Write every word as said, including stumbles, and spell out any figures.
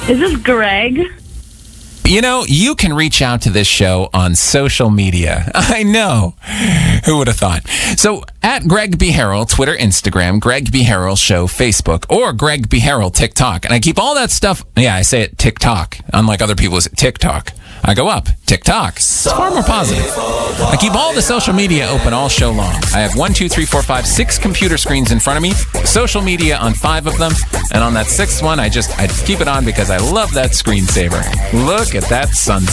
Is this Greg? You know, you can reach out to this show on social media. I know. Who would have thought? So, at Greg B. Harrell, Twitter, Instagram, Greg B. Harrell Show, Facebook, or Greg B. Harrell, TikTok. And I keep all that stuff, yeah, I say it TikTok, unlike other people's TikTok. I go up, TikTok. It's far more positive. I keep all the social media open all show long. I have one, two, three, four, five, six computer screens in front of me, social media on five of them, and on that sixth one, I just I keep it on because I love that screensaver. Look at that sunset.